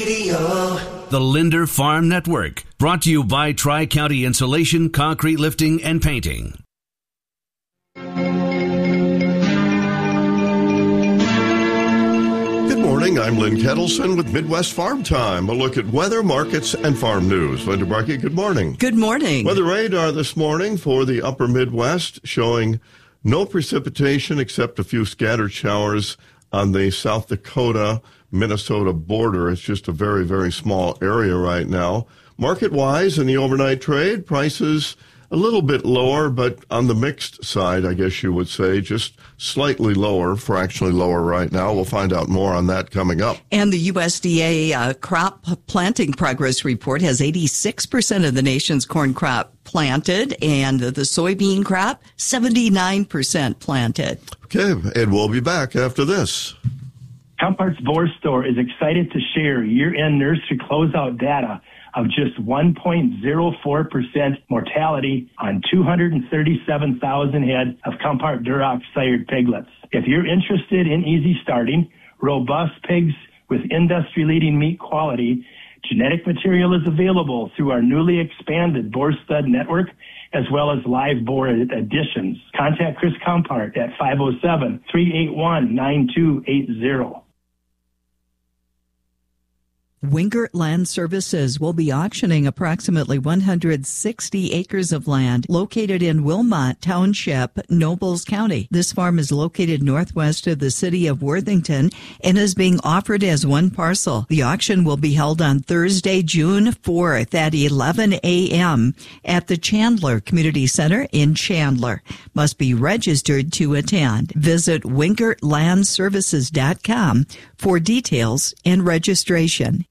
The Linder Farm Network, brought to you by Tri-County Insulation, Concrete Lifting, and Painting. Good morning, I'm Lynn Kettleson with Midwest Farm Time. A look at weather, markets, and farm news. Linda Barkey, good morning. Good morning. Weather radar this morning for the upper Midwest showing no precipitation except a few scattered showers on the South Dakota-Minnesota border. It's just a very, very small area right now. Market-wise, in the overnight trade, prices a little bit lower, but on the mixed side, I guess you would say, just slightly lower, fractionally lower right now. We'll find out more on that coming up. And the USDA crop planting progress report has 86% of the nation's corn crop planted, and the soybean crop, 79% planted. Okay, and we'll be back after this. Compart's Boar Store is excited to share year-end nursery closeout data of just 1.04% mortality on 237,000 head of Compart Duroc sired piglets. If you're interested in easy starting, robust pigs with industry-leading meat quality, genetic material is available through our newly expanded Boar Stud Network, as well as live boar additions. Contact Chris Compart at 507-381-9280. Wingert Land Services will be auctioning approximately 160 acres of land located in Wilmot Township, Nobles County. This farm is located northwest of the city of Worthington and is being offered as one parcel. The auction will be held on Thursday, June 4th at 11 a.m. at the Chandler Community Center in Chandler. Must be registered to attend. Visit WingertLandServices.com for details and registration.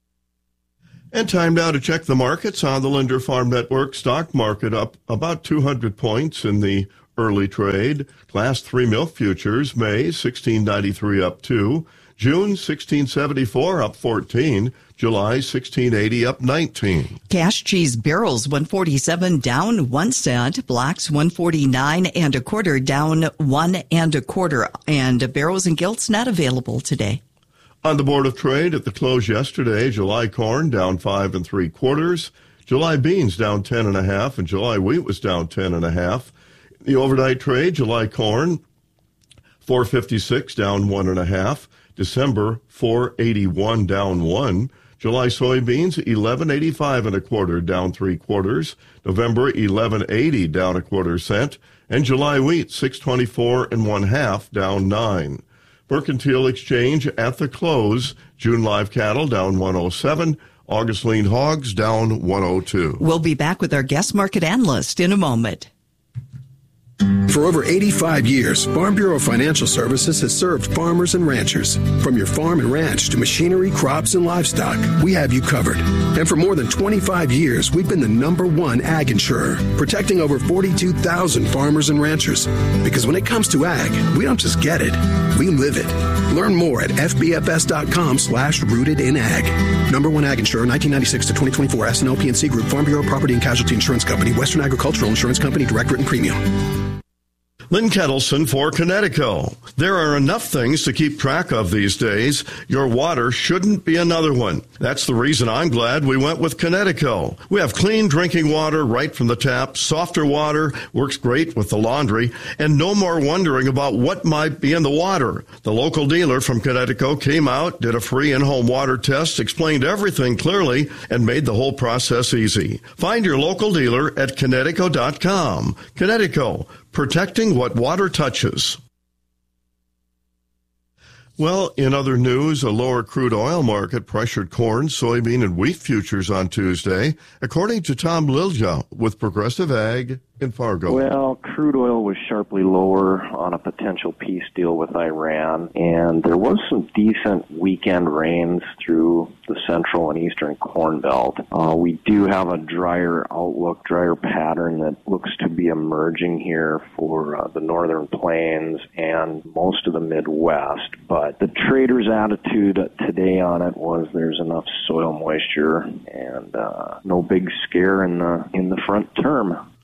And time now to check the markets on the Linder Farm Network. Stock market up about 200 points in the early trade. Class 3 milk futures, May 1693 up 2. June 1674 up 14. July 1680 up 19. Cash cheese barrels 147 down 1 cent. Blocks 149 and a quarter down 1 and a quarter. And barrels and gilts not available today. On the Board of Trade at the close yesterday, July corn down 5 3/4. July beans down 10 1/2, and July wheat was down 10 1/2. The overnight trade, July corn 4.56 down 1 1/2. December 4.81 down 1. July soybeans 11.85 1/4 down 3/4. November 11.80 down 1/4 cent, and July wheat 6.24 1/2 down 9. Mercantile Exchange at the close, June live cattle down 107, August lean hogs down 102. We'll be back with our guest market analyst in a moment. For over 85 years, Farm Bureau Financial Services has served farmers and ranchers. From your farm and ranch to machinery, crops, and livestock, we have you covered. And for more than 25 years, we've been the #1 ag insurer, protecting over 42,000 farmers and ranchers. Because when it comes to ag, we don't just get it, we live it. Learn more at fbfs.com/rooted in ag. #1 ag insurer, 1996 to 2024, S&L PNC Group, Farm Bureau Property and Casualty Insurance Company, Western Agricultural Insurance Company, direct written premium. Lynn Kettleson for Connecticut. There are enough things to keep track of these days. Your water shouldn't be another one. That's the reason I'm glad we went with Connecticut. We have clean drinking water right from the tap, softer water, works great with the laundry, and no more wondering about what might be in the water. The local dealer from Connecticut came out, did a free in-home water test, explained everything clearly, and made the whole process easy. Find your local dealer at Connecticut.com. Connecticut, protecting what water touches. Well, in other news, a lower crude oil market pressured corn, soybean, and wheat futures on Tuesday, according to Tom Lilja with Progressive Ag in Fargo. Well, crude oil was sharply lower on a potential peace deal with Iran, and there was some decent weekend rains through the central and eastern corn belt. We do have a drier outlook, drier pattern that looks to be emerging here for the northern plains and most of the Midwest, but the traders' attitude today on it was there's enough soil moisture and no big scare in the front term.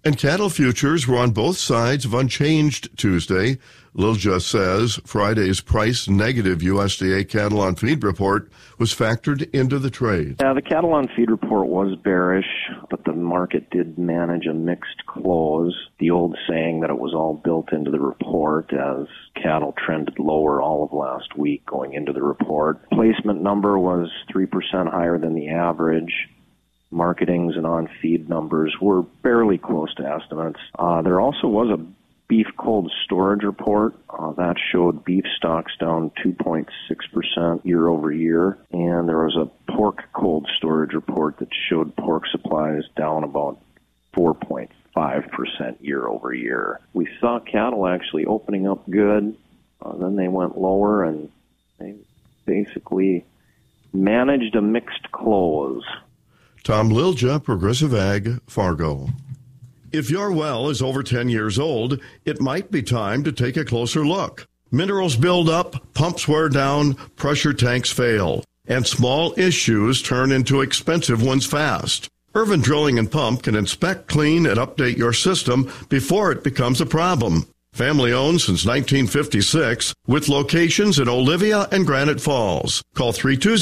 And cattle futures were on both sides of unchanged Tuesday. Lilja says Friday's price negative USDA cattle on feed report was factored into the trade. Yeah, the cattle on feed report was bearish, but the market did manage a mixed close. The old saying that it was all built into the report as cattle trended lower all of last week going into the report. Placement number was 3% higher than the average. Marketings and on-feed numbers were barely close to estimates. There also was a beef cold storage report that showed beef stocks down 2.6% year over year, and there was a pork cold storage report that showed pork supplies down about 4.5% year over year. We saw cattle actually opening up good, then they went lower, and they basically managed a mixed close. Tom Lilja, Progressive Ag, Fargo. If your well is over 10 years old, it might be time to take a closer look. Minerals build up, pumps wear down, pressure tanks fail, and small issues turn into expensive ones fast. Irvin Drilling and Pump can inspect, clean, and update your system before it becomes a problem. Family owned since 1956, with locations in Olivia and Granite Falls. Call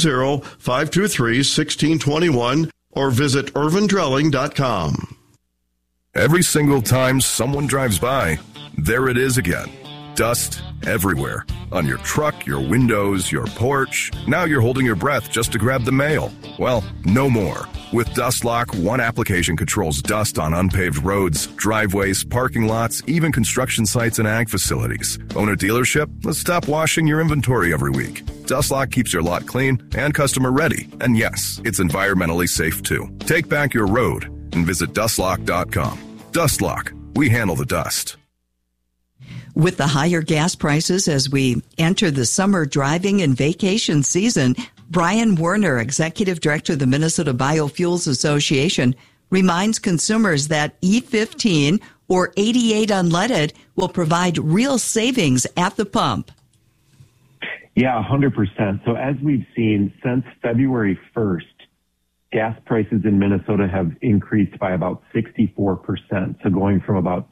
320-523-1621 or visit irvindrilling.com. Every single time someone drives by, there it is again. Dust everywhere. On your truck, your windows, your porch. Now you're holding your breath just to grab the mail. Well, no more. With DustLock, one application controls dust on unpaved roads, driveways, parking lots, even construction sites and ag facilities. Own a dealership? Let's stop washing your inventory every week. DustLock keeps your lot clean and customer ready. And yes, it's environmentally safe too. Take back your road and visit dustlock.com. DustLock. We handle the dust. With the higher gas prices as we enter the summer driving and vacation season, Brian Werner, Executive Director of the Minnesota Biofuels Association, reminds consumers that E15 or 88 unleaded will provide real savings at the pump. Yeah, 100%. So as we've seen since February 1st, gas prices in Minnesota have increased by about 64%. So going from about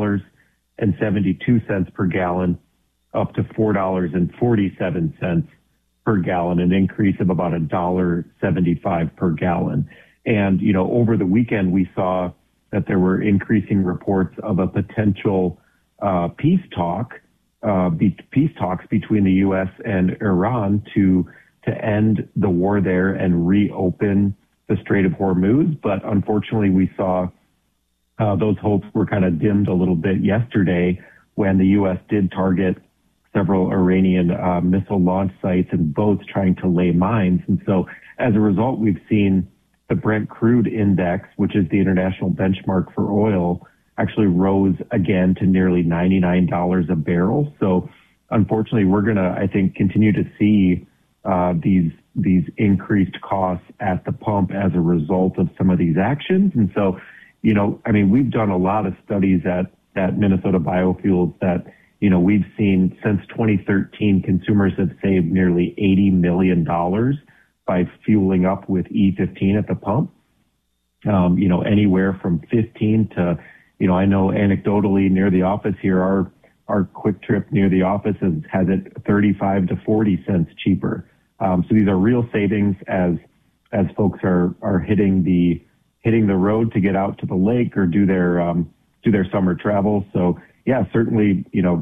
$2.72 per gallon up to $4.47 per gallon, an increase of about $1.75 per gallon. And, you know, over the weekend, we saw that there were increasing reports of a potential peace talks between the U.S. and Iran to end the war there and reopen the Strait of Hormuz. But unfortunately, we saw those hopes were kind of dimmed a little bit yesterday when the U.S. did target several Iranian missile launch sites and boats trying to lay mines. And so as a result, we've seen the Brent crude index, which is the international benchmark for oil, actually rose again to nearly $99 a barrel. So unfortunately, we're going to, I think, continue to see these increased costs at the pump as a result of some of these actions. And so, you know, I mean, we've done a lot of studies at Minnesota Biofuels that, you know, we've seen since 2013, consumers have saved nearly $80 million by fueling up with E15 at the pump. You know, anywhere from 15 to, you know, I know anecdotally near the office here, our Quick Trip near the office has it 35 to 40 cents cheaper. So these are real savings as folks are hitting the road to get out to the lake or do their summer travel. So yeah, certainly, you know,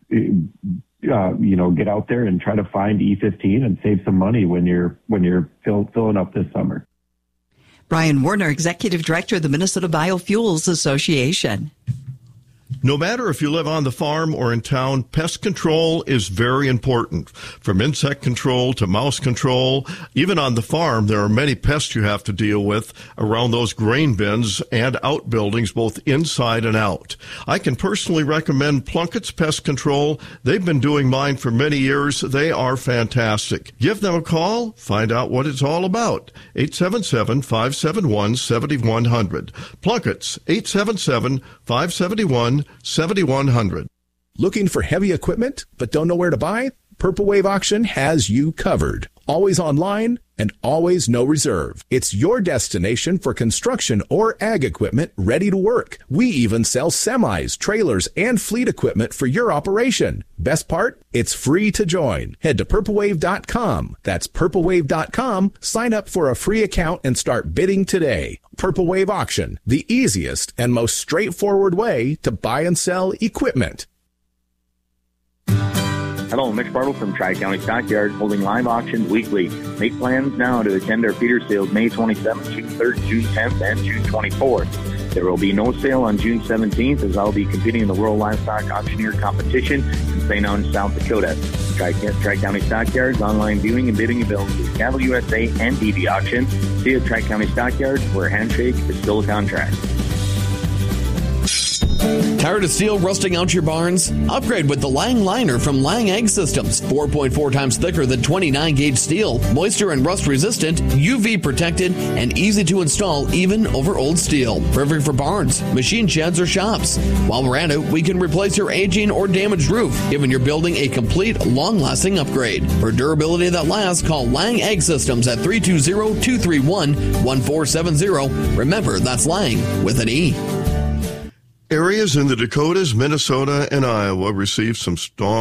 get out there and try to find E15 and save some money when you're filling up this summer. Brian Werner, Executive Director of the Minnesota Biofuels Association. No matter if you live on the farm or in town, pest control is very important. From insect control to mouse control, even on the farm, there are many pests you have to deal with around those grain bins and outbuildings, both inside and out. I can personally recommend Plunkett's Pest Control. They've been doing mine for many years. They are fantastic. Give them a call. Find out what it's all about. 877-571-7100. Plunkett's, 877-571-7100. 7100. Looking for heavy equipment but don't know where to buy? Purple Wave Auction has you covered. Always online, and always no reserve. It's your destination for construction or ag equipment ready to work. We even sell semis, trailers, and fleet equipment for your operation. Best part? It's free to join. Head to purplewave.com. That's purplewave.com. Sign up for a free account and start bidding today. Purple Wave Auction, the easiest and most straightforward way to buy and sell equipment. Hello, Mitch Bartle from Tri-County Stockyards, holding live auctions weekly. Make plans now to attend our feeder sales May 27th, June 3rd, June 10th, and June 24th. There will be no sale on June 17th as I'll be competing in the World Livestock Auctioneer Competition in St. Ange, South Dakota. Tri-County Stockyards, online viewing and bidding available through Cattle USA and DD Auction. See you at Tri-County Stockyards, where a handshake is still a contract. Tired of steel rusting out your barns? Upgrade with the Lang Liner from Lang Ag Systems. 4.4 times thicker than 29-gauge steel, moisture and rust resistant, UV protected, and easy to install even over old steel. Perfect for barns, machine sheds, or shops. While we're at it, we can replace your aging or damaged roof, giving your building a complete, long-lasting upgrade. For durability that lasts, call Lang Ag Systems at 320-231-1470. Remember, that's Lang with an E. Areas in the Dakotas, Minnesota, and Iowa received some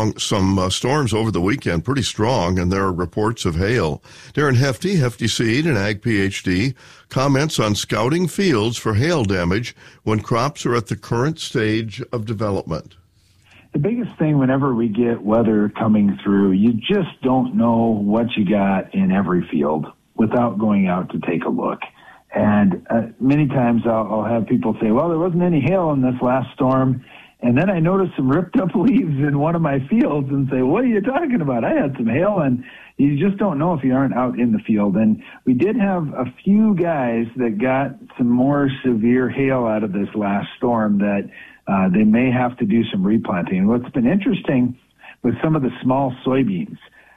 storms over the weekend, pretty strong, and there are reports of hail. Darren Hefty Seed and Ag PhD, comments on scouting fields for hail damage when crops are at the current stage of development. The biggest thing whenever we get weather coming through, you just don't know what you got in every field without going out to take a look. And many times I'll have people say, well, there wasn't any hail in this last storm. And then I noticed some ripped up leaves in one of my fields and say, what are you talking about? I had some hail. And you just don't know if you aren't out in the field. And we did have a few guys that got some more severe hail out of this last storm that they may have to do some replanting. And what's been interesting with some of the small soybeans,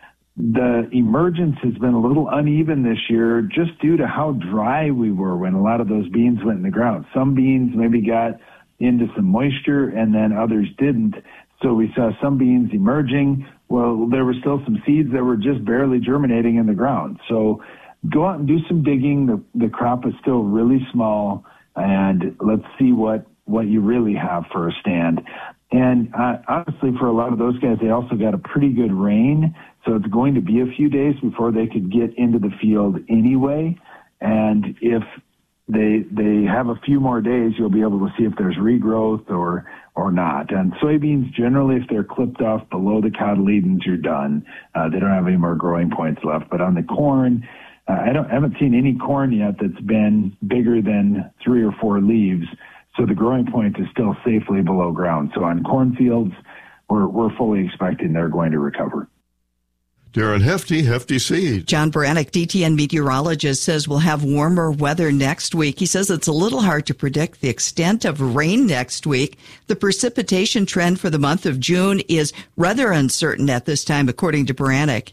the emergence has been a little uneven this year just due to how dry we were when a lot of those beans went in the ground. Some beans maybe got into some moisture and then others didn't. So we saw some beans emerging. Well, there were still some seeds that were just barely germinating in the ground. So go out and do some digging. The crop is still really small, and let's see what you really have for a stand. And honestly, for a lot of those guys, they also got a pretty good rain. So it's going to be a few days before they could get into the field anyway. And if they have a few more days, you'll be able to see if there's regrowth or not. And soybeans, generally, if they're clipped off below the cotyledons, you're done. They don't have any more growing points left. But on the corn, I haven't seen any corn yet that's been bigger than 3 or 4 leaves. So the growing point is still safely below ground. So on cornfields, we're fully expecting they're going to recover. Darren Hefty Seed. John Baranek, DTN meteorologist, says we'll have warmer weather next week. He says it's a little hard to predict the extent of rain next week. The precipitation trend for the month of June is rather uncertain at this time, according to Baranek.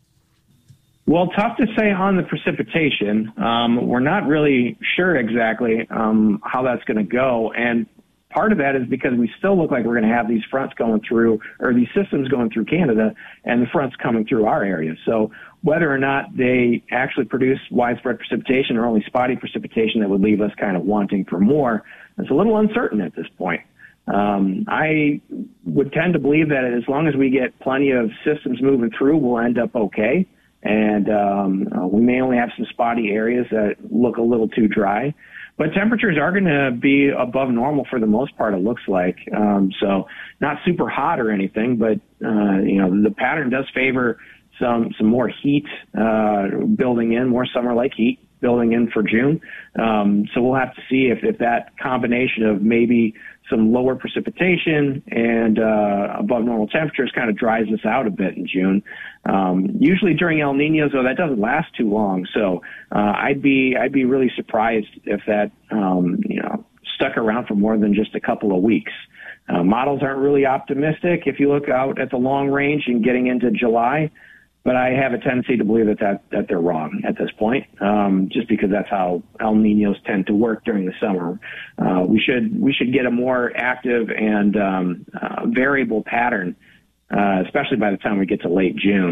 Well, tough to say on the precipitation. We're not really sure exactly how that's going to go. And part of that is because we still look like we're going to have these fronts going through, or these systems going through Canada, and the fronts coming through our area. So whether or not they actually produce widespread precipitation or only spotty precipitation that would leave us kind of wanting for more, it's a little uncertain at this point. I would tend to believe that as long as we get plenty of systems moving through, we'll end up okay. And we may only have some spotty areas that look a little too dry. But temperatures are going to be above normal for the most part, it looks like. So not super hot or anything, but, the pattern does favor some more heat building in, more summer-like heat building in for June. So we'll have to see if that combination of maybe some lower precipitation and above normal temperatures kind of dries us out a bit in June. Usually during El Niños, though, that doesn't last too long. So I'd be really surprised if that stuck around for more than just a couple of weeks. Models aren't really optimistic if you look out at the long range and getting into July. But I have a tendency to believe that they're wrong at this point, just because that's how El Niños tend to work during the summer. We should get a more active and variable pattern, especially by the time we get to late June.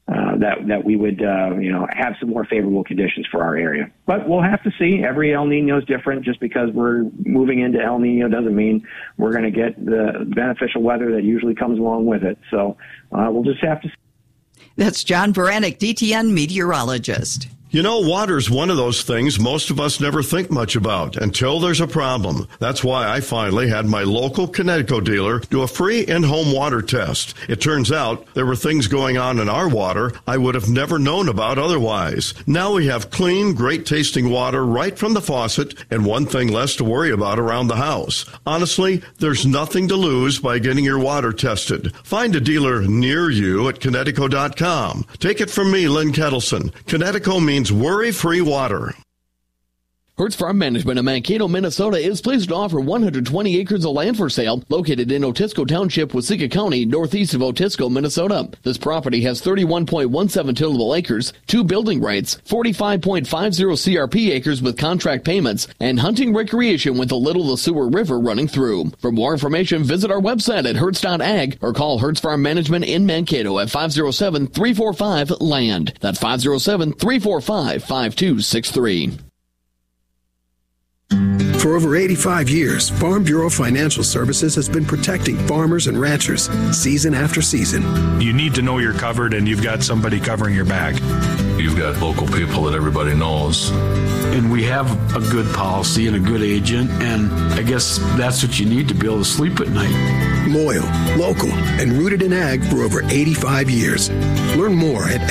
that we would have some more favorable conditions for our area. But we'll have to see. Every El Nino is different. Just because we're moving into El Nino doesn't mean we're going to get the beneficial weather that usually comes along with it. So we'll just have to see. That's John Baranek, DTN meteorologist. You know, water's one of those things most of us never think much about until there's a problem. That's why I finally had my local Connecticut dealer do a free in-home water test. It turns out there were things going on in our water I would have never known about otherwise. Now we have clean, great-tasting water right from the faucet and one thing less to worry about around the house. Honestly, there's nothing to lose by getting your water tested. Find a dealer near you at Connecticut.com. Take it from me, Lynn Kettleson. Connecticut means worry-free water. Hertz Farm Management of Mankato, Minnesota is pleased to offer 120 acres of land for sale located in Otisco Township, Waseca County, northeast of Otisco, Minnesota. This property has 31.17 tillable acres, 2 building rights, 45.50 CRP acres with contract payments, and hunting recreation with the Little Lasua River running through. For more information, visit our website at hertz.ag or call Hertz Farm Management in Mankato at 507-345-LAND. That's 507-345-5263. For over 85 years, Farm Bureau Financial Services has been protecting farmers and ranchers season after season. You need to know you're covered and you've got somebody covering your back. You've got local people that everybody knows. And we have a good policy and a good agent, and I guess that's what you need to be able to sleep at night. Loyal, local, and rooted in ag for over 85 years. Learn more at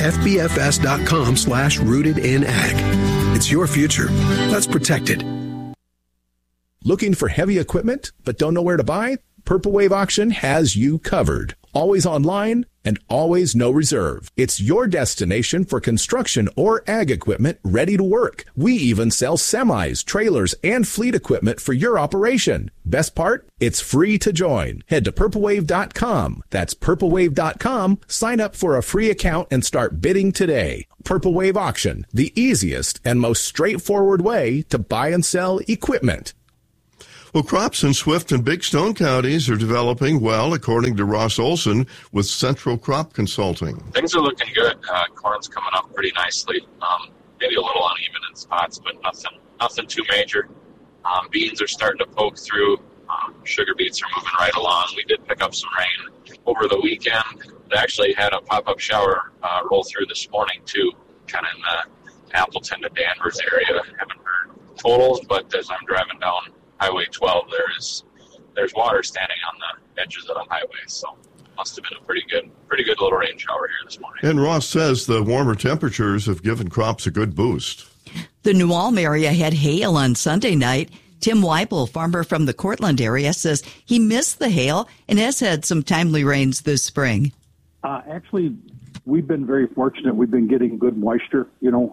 fbfs.com/rootedinag. It's your future. Let's protect it. Looking for heavy equipment but don't know where to buy? Purple Wave Auction has you covered. Always online and always no reserve. It's your destination for construction or ag equipment ready to work. We even sell semis, trailers, and fleet equipment for your operation. Best part? It's free to join. Head to purplewave.com. That's purplewave.com. Sign up for a free account and start bidding today. Purple Wave Auction, the easiest and most straightforward way to buy and sell equipment. Well, crops in Swift and Big Stone counties are developing well, according to Ross Olson with Central Crop Consulting. Things are looking good. Corn's coming up pretty nicely. Maybe a little uneven in spots, but nothing too major. Beans are starting to poke through. Sugar beets are moving right along. We did pick up some rain over the weekend. They actually had a pop-up shower roll through this morning, too, kind of in the Appleton to Danvers area. I haven't heard totals, but as I'm driving down Highway 12, there's water standing on the edges of the highway, so must have been a pretty good little rain shower here this morning. And Ross says the warmer temperatures have given crops a good boost. The New Ulm area had hail on Sunday night. Tim Weibel, farmer from the Cortland area, says he missed the hail and has had some timely rains this spring. Actually, we've been very fortunate. We've been getting good moisture.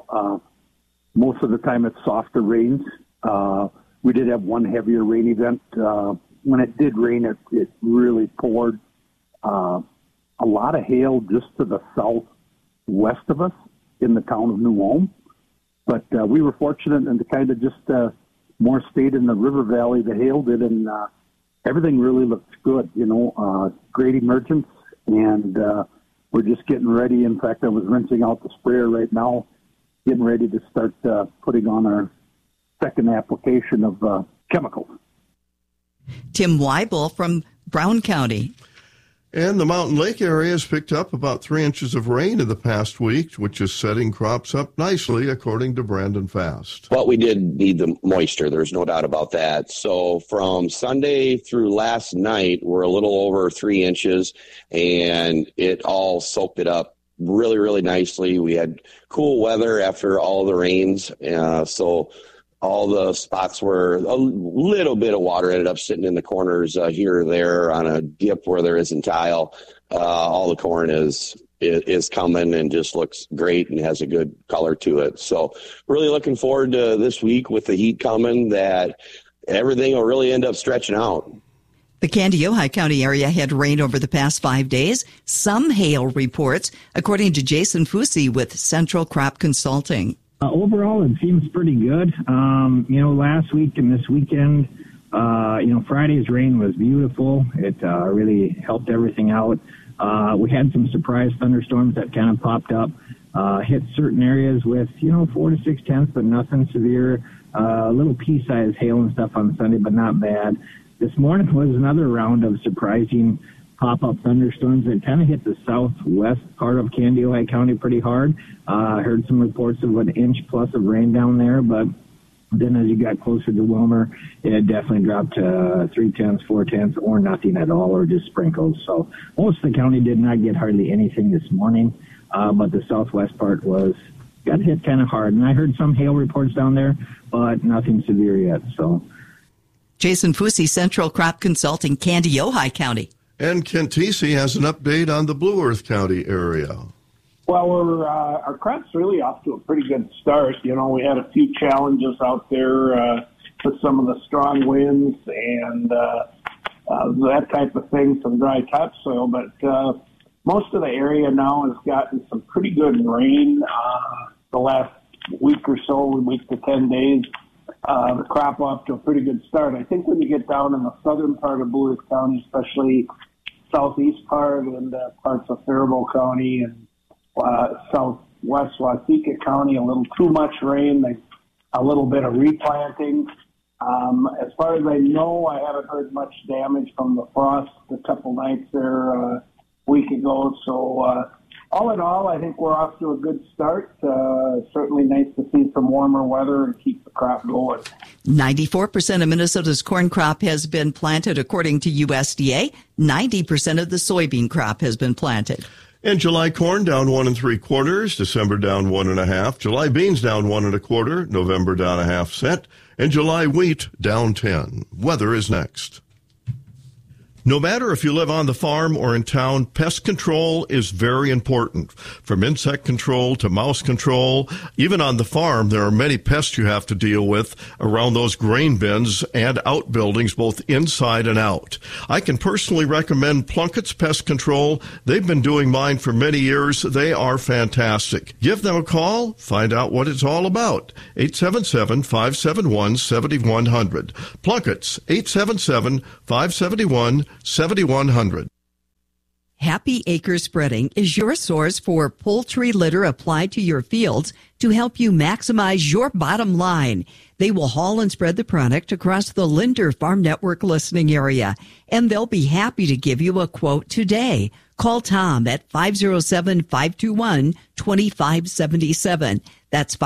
Most of the time it's softer rains. We did have one heavier rain event. When it did rain, it really poured. A lot of hail just to the southwest of us in the town of New Ulm. But we were fortunate and kind of just more stayed in the river valley. The hail did, and everything really looks good. Great emergence, and we're just getting ready. In fact, I was rinsing out the sprayer right now, getting ready to start putting on our second application of chemicals. Tim Weibel from Brown County. And the Mountain Lake area has picked up about 3 inches of rain in the past week, which is setting crops up nicely, according to Brandon Fast. But we did need the moisture. There's no doubt about that. So from Sunday through last night, we're a little over 3 inches, and it all soaked it up really, really nicely. We had cool weather after all the rains, so all the spots where a little bit of water ended up sitting in the corners here or there on a dip where there isn't tile. All the corn is coming and just looks great and has a good color to it. So really looking forward to this week with the heat coming, that everything will really end up stretching out. The Kandiyohi County area had rain over the past 5 days. Some hail reports, according to Jason Fusi with Central Crop Consulting. Overall, it seems pretty good. Last week and this weekend, Friday's rain was beautiful. It really helped everything out. We had some surprise thunderstorms that kind of popped up, hit certain areas with, 4 to 6 tenths, but nothing severe. A little pea-sized hail and stuff on Sunday, but not bad. This morning was another round of surprising pop-up thunderstorms that kind of hit the southwest part of Kandiyohi County pretty hard. Heard some reports of an inch plus of rain down there, but then as you got closer to Wilmer, it definitely dropped to 3 tenths, 4 tenths, or nothing at all, or just sprinkles. So most of the county did not get hardly anything this morning, but the southwest part got hit kind of hard. And I heard some hail reports down there, but nothing severe yet. So, Jason Fusi, Central Crop Consulting, Kandiyohi County. And Kent Teesey has an update on the Blue Earth County area. Well, our crop's really off to a pretty good start. We had a few challenges out there with some of the strong winds and that type of thing, some dry topsoil. But most of the area now has gotten some pretty good rain the last week or so, week to 10 days. The crop off to a pretty good start. I think when you get down in the southern part of Blue Earth County, especially southeast part and parts of Faribault County and southwest Waseca County, a little too much rain, a little bit of replanting. As far as I know, I haven't heard much damage from the frost a couple nights there a week ago. So all in all, I think we're off to a good start. Certainly nice to see some warmer weather and keep the crop going. 94% of Minnesota's corn crop has been planted, according to USDA. 90% of the soybean crop has been planted. And July corn down 1 3/4, December down 1 1/2, July beans down 1 1/4, November down 1/2 cent, and July wheat down 10. Weather is next. No matter if you live on the farm or in town, pest control is very important. From insect control to mouse control, even on the farm, there are many pests you have to deal with around those grain bins and outbuildings, both inside and out. I can personally recommend Plunkett's Pest Control. They've been doing mine for many years. They are fantastic. Give them a call. Find out what it's all about. 877-571-7100. Plunkett's, 877-571-7100. 7100. Happy Acre Spreading is your source for poultry litter applied to your fields to help you maximize your bottom line. They will haul and spread the product across the Linder Farm Network listening area, and they'll be happy to give you a quote today. Call Tom at 507-521-2577. That's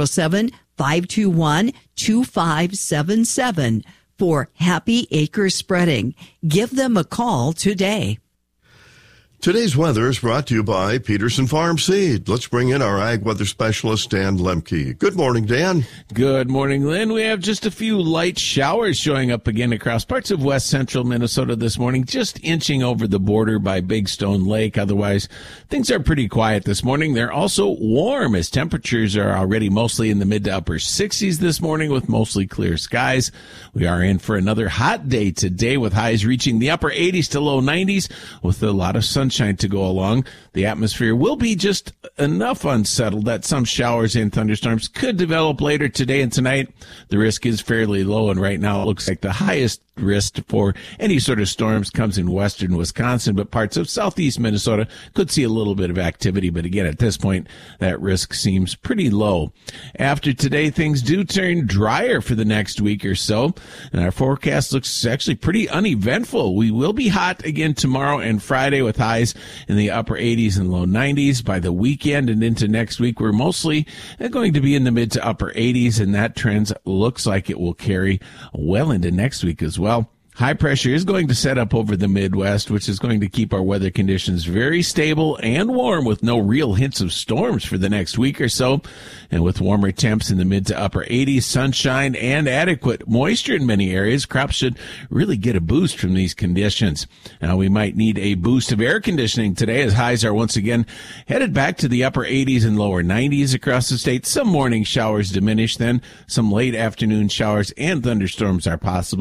507-521-2577. For Happy Acre Spreading. Give them a call today. Today's weather is brought to you by Peterson Farm Seed. Let's bring in our ag weather specialist, Dan Lemke. Good morning, Dan. Good morning, Lynn. We have just a few light showers showing up again across parts of west central Minnesota this morning, just inching over the border by Big Stone Lake. Otherwise, things are pretty quiet this morning. They're also warm as temperatures are already mostly in the mid to upper 60s this morning with mostly clear skies. We are in for another hot day today with highs reaching the upper 80s to low 90s with a lot of sunshine to go along. The atmosphere will be just enough unsettled that some showers and thunderstorms could develop later today and tonight. The risk is fairly low, and right now it looks like the highest risk for any sort of storms comes in western Wisconsin, but parts of southeast Minnesota could see a little bit of activity. But again, at this point, that risk seems pretty low. After today, things do turn drier for the next week or so, and our forecast looks actually pretty uneventful. We will be hot again tomorrow and Friday with highs in the upper 80s and low 90s. By the weekend and into next week, we're mostly going to be in the mid to upper 80s, and that trend looks like it will carry well into next week as well. High pressure is going to set up over the Midwest, which is going to keep our weather conditions very stable and warm with no real hints of storms for the next week or so. And with warmer temps in the mid to upper 80s, sunshine, and adequate moisture in many areas, crops should really get a boost from these conditions. Now, we might need a boost of air conditioning today as highs are once again headed back to the upper 80s and lower 90s across the state. Some morning showers diminish, then some late afternoon showers and thunderstorms are possible.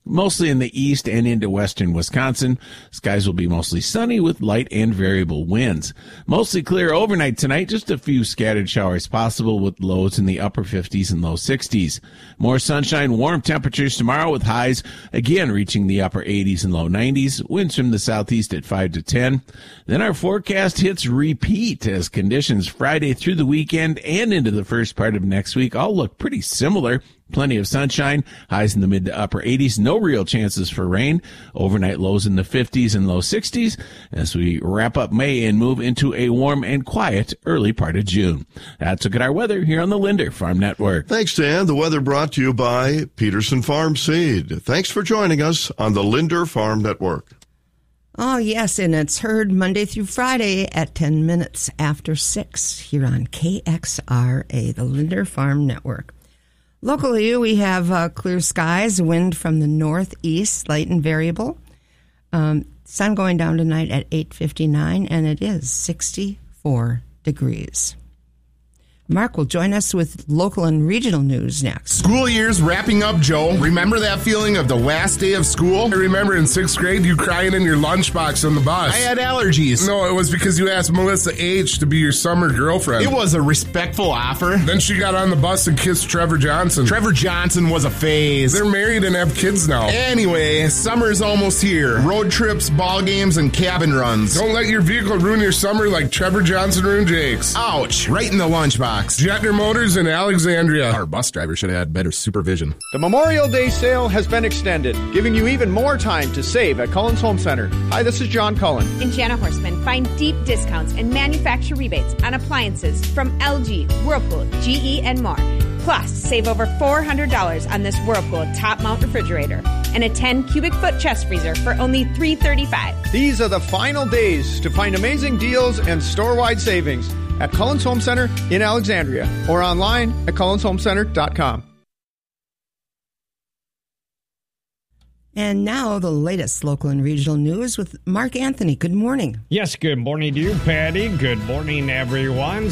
mostly in the east and into western Wisconsin. Skies will be mostly sunny with light and variable winds. Mostly clear overnight tonight, just a few scattered showers possible with lows in the upper 50s and low 60s. More sunshine, warm temperatures tomorrow with highs again reaching the upper 80s and low 90s. Winds from the southeast at 5 to 10. Then our forecast hits repeat as conditions Friday through the weekend and into the first part of next week all look pretty similar. Plenty of sunshine, highs in the mid to upper 80s, no real chances for rain. Overnight lows in the 50s and low 60s as we wrap up May and move into a warm and quiet early part of June. That's a look at our weather here on the Linder Farm Network. Thanks, Dan. The weather brought to you by Peterson Farm Seed. Thanks for joining us on the Linder Farm Network. Oh, yes, and it's heard Monday through Friday at 10 minutes after 6 here on KXRA, the Linder Farm Network. Locally, we have clear skies, wind from the northeast, light and variable. Sun going down tonight at 8:59, and it is 64 degrees. Mark will join us with local and regional news next. School year's wrapping up, Joe. Remember that feeling of the last day of school? I remember in 6th grade you crying in your lunchbox on the bus. I had allergies. No, it was because you asked Melissa H. to be your summer girlfriend. It was a respectful offer. Then she got on the bus and kissed Trevor Johnson. Trevor Johnson was a phase. They're married and have kids now. Anyway, summer's almost here. Road trips, ball games, and cabin runs. Don't let your vehicle ruin your summer like Trevor Johnson ruined Jake's. Ouch, right in the lunchbox. Jetner Motors in Alexandria. Our bus driver should have had better supervision. The Memorial Day sale has been extended, giving you even more time to save at Cullen's Home Center. Hi, this is John Cullen. In Jana Horseman, find deep discounts and manufacturer rebates on appliances from LG, Whirlpool, GE, and more. Plus, save over $400 on this Whirlpool top mount refrigerator and a 10 cubic foot chest freezer for only $335. These are the final days to find amazing deals and store-wide savings at Cullen's Home Center in Alexandria or online at cullenshomecenter.com. And now the latest local and regional news with Mark Anthony. Good morning. Yes, good morning to you, Patty. Good morning, everyone.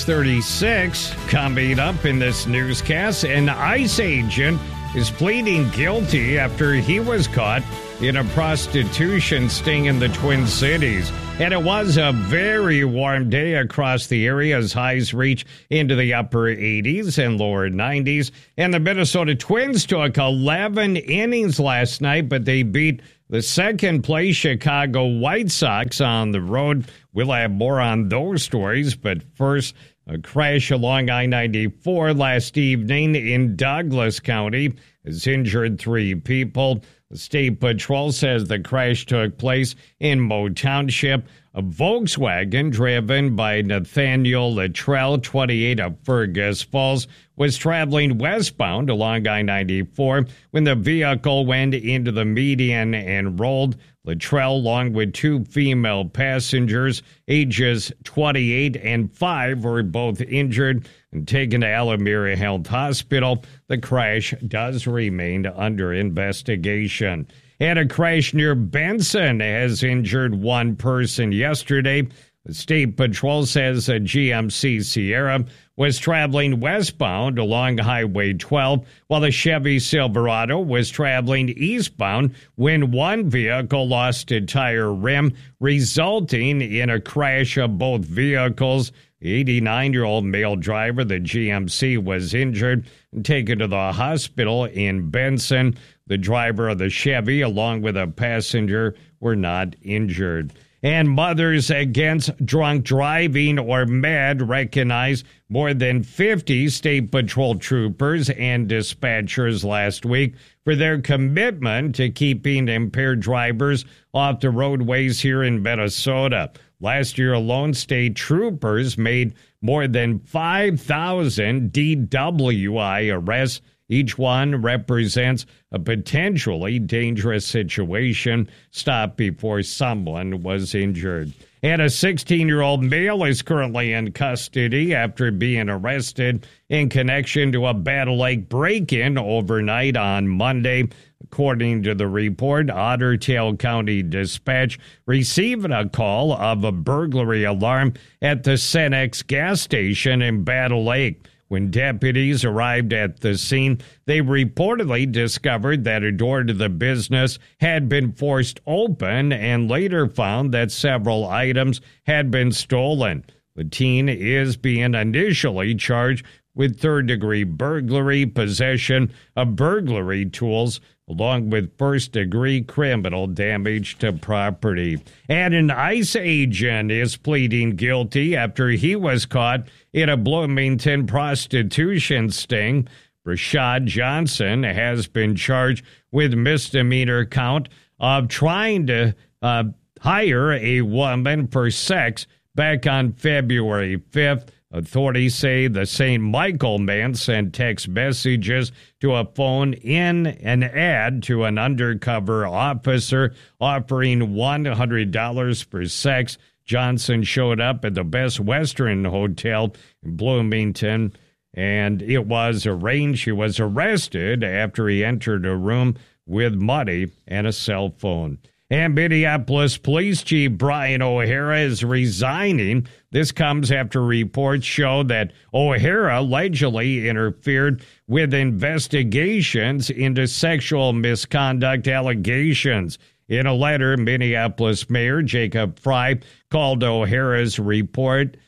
6:36 coming up in this newscast. An ICE agent is pleading guilty after he was caught in a prostitution sting in the Twin Cities. And it was a very warm day across the area as highs reach into the upper 80s and lower 90s. And the Minnesota Twins took 11 innings last night, but they beat the second-place Chicago White Sox on the road. We'll have more on those stories, but first, a crash along I-94 last evening in Douglas County has injured 3 people. The State Patrol says the crash took place in Moe Township. A Volkswagen driven by Nathaniel Luttrell, 28 of Fergus Falls, was traveling westbound along I-94 when the vehicle went into the median and rolled. Luttrell, along with 2 female passengers, ages 28 and 5, were both injured and taken to Alameda Health Hospital. The crash does remain under investigation. And a crash near Benson has injured 1 person yesterday. The State Patrol says a GMC Sierra was traveling westbound along Highway 12 while the Chevy Silverado was traveling eastbound when one vehicle lost a tire rim, resulting in a crash of both vehicles. The 89-year-old male driver, the GMC, was injured and taken to the hospital in Benson. The driver of the Chevy, along with a passenger, were not injured. And Mothers Against Drunk Driving, or MADD, recognized more than 50 State Patrol troopers and dispatchers last week for their commitment to keeping impaired drivers off the roadways here in Minnesota. Last year alone, state troopers made more than 5,000 DWI arrests. Each one represents a potentially dangerous situation. Stopped before someone was injured. And a 16-year-old male is currently in custody after being arrested in connection to a Battle Lake break-in overnight on Monday. According to the report, Otter Tail County Dispatch received a call of a burglary alarm at the Cenex gas station in Battle Lake. When deputies arrived at the scene, they reportedly discovered that a door to the business had been forced open and later found that several items had been stolen. The teen is being initially charged with third-degree burglary, possession of burglary tools, along with first-degree criminal damage to property. And an ICE agent is pleading guilty after he was caught in a Bloomington prostitution sting. Rashad Johnson has been charged with misdemeanor count of trying to hire a woman for sex back on February 5th. Authorities say the St. Michael man sent text messages to a phone in an ad to an undercover officer offering $100 for sex. Johnson showed up at the Best Western Hotel in Bloomington, and it was arranged. He was arrested after he entered a room with money and a cell phone. And Minneapolis Police Chief Brian O'Hara is resigning. This comes after reports show that O'Hara allegedly interfered with investigations into sexual misconduct allegations. In a letter, Minneapolis Mayor Jacob Frey called O'Hara's reported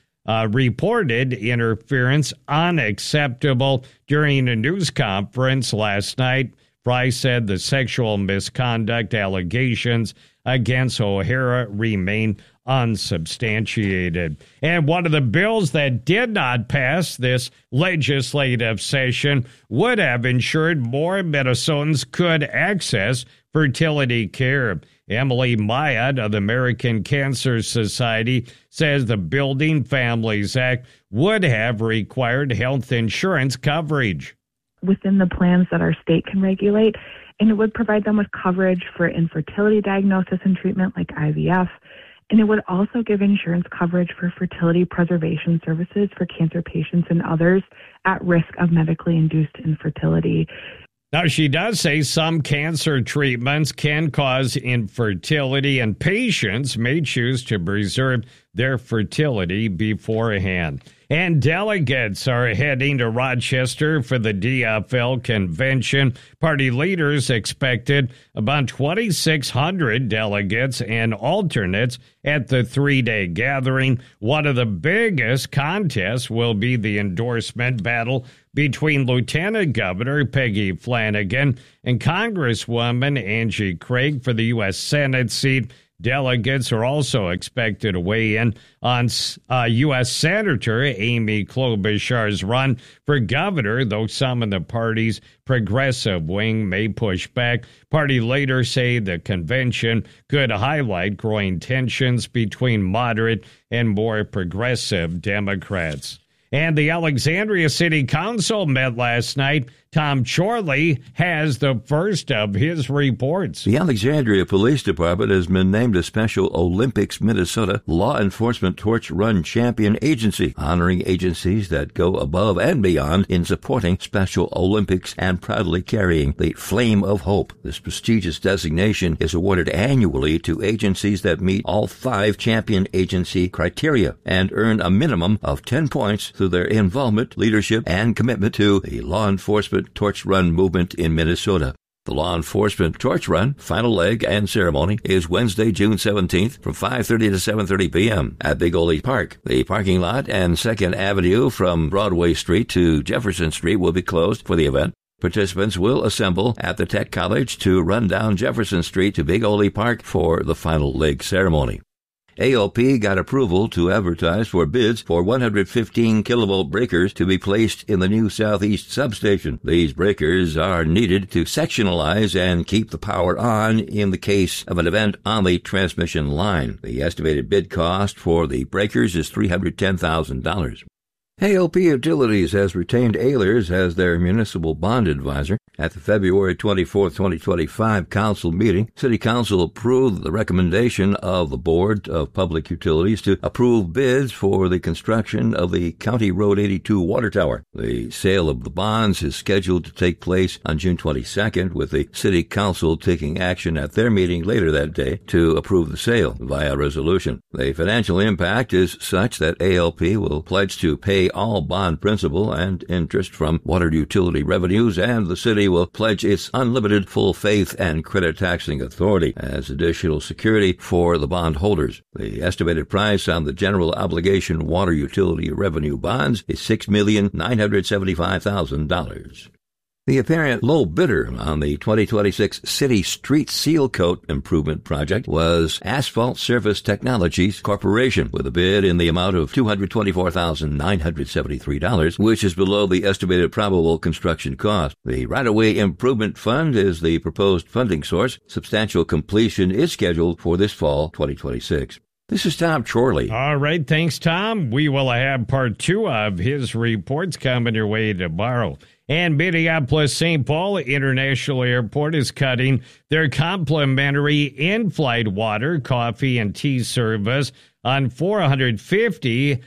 interference unacceptable during a news conference last night. Frey said the sexual misconduct allegations against O'Hara remain unsubstantiated. And one of the bills that did not pass this legislative session would have ensured more Minnesotans could access fertility care. Emily Myatt of the American Cancer Society says the Building Families Act would have required health insurance coverage within the plans that our state can regulate, and it would provide them with coverage for infertility diagnosis and treatment like IVF, and it would also give insurance coverage for fertility preservation services for cancer patients and others at risk of medically induced infertility. Now, she does say some cancer treatments can cause infertility, and patients may choose to preserve their fertility beforehand. And delegates are heading to Rochester for the DFL convention. Party leaders expected about 2,600 delegates and alternates at the three-day gathering. One of the biggest contests will be the endorsement battle between Lieutenant Governor Peggy Flanagan and Congresswoman Angie Craig for the U.S. Senate seat. Delegates are also expected to weigh in on U.S. Senator Amy Klobuchar's run for governor, though some in the party's progressive wing may push back. Party leaders say the convention could highlight growing tensions between moderate and more progressive Democrats. And the Alexandria City Council met last night. Tom Chorley has the first of his reports. The Alexandria Police Department has been named a Special Olympics Minnesota Law Enforcement Torch Run Champion Agency, honoring agencies that go above and beyond in supporting Special Olympics and proudly carrying the flame of hope. This prestigious designation is awarded annually to agencies that meet all 5 champion agency criteria and earn a minimum of 10 points through their involvement, leadership, and commitment to the law enforcement Torch Run movement in Minnesota. The Law Enforcement Torch Run final leg and ceremony is Wednesday, June 17th from 5:30 to 7:30 p.m. at Big Ole Park. The parking lot and 2nd Avenue from Broadway Street to Jefferson Street will be closed for the event. Participants will assemble at the Tech College to run down Jefferson Street to Big Ole Park for the final leg ceremony. AOP got approval to advertise for bids for 115 kilovolt breakers to be placed in the new Southeast substation. These breakers are needed to sectionalize and keep the power on in the case of an event on the transmission line. The estimated bid cost for the breakers is $310,000. AOP Utilities has retained Ehlers as their municipal bond advisor. At the February 24, 2025 council meeting, City Council approved the recommendation of the Board of Public Utilities to approve bids for the construction of the County Road 82 water tower. The sale of the bonds is scheduled to take place on June 22nd, with the City Council taking action at their meeting later that day to approve the sale via resolution. The financial impact is such that ALP will pledge to pay all bond principal and interest from water utility revenues, and the city will pledge its unlimited full faith and credit taxing authority as additional security for the bond holders. The estimated price on the general obligation water utility revenue bonds is $6,975,000. The apparent low bidder on the 2026 City Street Seal Coat Improvement Project was Asphalt Surface Technologies Corporation, with a bid in the amount of $224,973, which is below the estimated probable construction cost. The Right-of-Way Improvement Fund is the proposed funding source. Substantial completion is scheduled for this fall 2026. This is Tom Chorley. All right, thanks, Tom. We will have part 2 of his reports coming your way tomorrow. And Minneapolis-St. Paul International Airport is cutting their complimentary in-flight water, coffee, and tea service on 450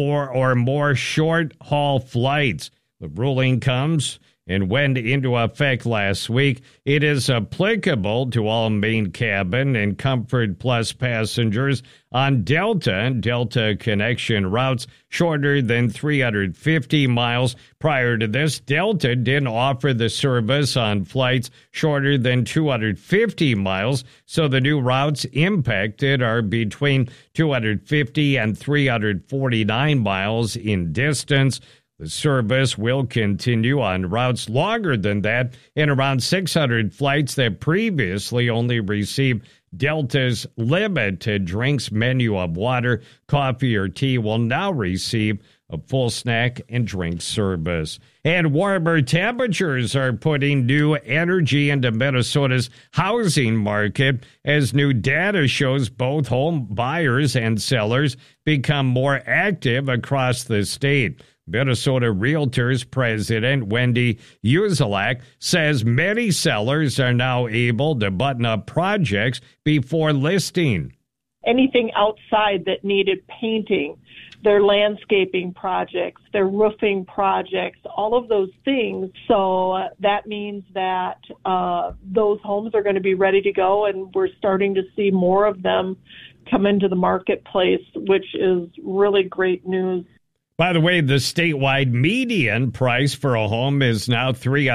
more short-haul flights. The ruling comes and went into effect last week. It is applicable to all main cabin and Comfort Plus passengers on Delta and Delta connection routes shorter than 350 miles. Prior to this, Delta didn't offer the service on flights shorter than 250 miles, so the new routes impacted are between 250 and 349 miles in distance. The service will continue on routes longer than that, and around 600 flights that previously only received Delta's limited drinks menu of water, coffee, or tea will now receive a full snack and drink service. And warmer temperatures are putting new energy into Minnesota's housing market as new data shows both home buyers and sellers become more active across the state. Minnesota Realtors President Wendy Uzelak says many sellers are now able to button up projects before listing. Anything outside that needed painting, their landscaping projects, their roofing projects, all of those things. So that means that those homes are going to be ready to go, and we're starting to see more of them come into the marketplace, which is really great news. By the way, the statewide median price for a home is now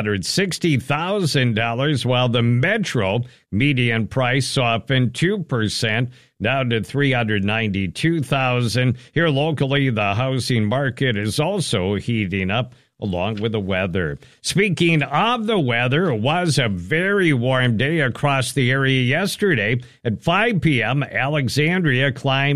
$360,000, while the metro median price softened 2%, down to $392,000. Here locally, the housing market is also heating up along with the weather. Speaking of the weather, it was a very warm day across the area yesterday. At 5 p.m., Alexandria climbed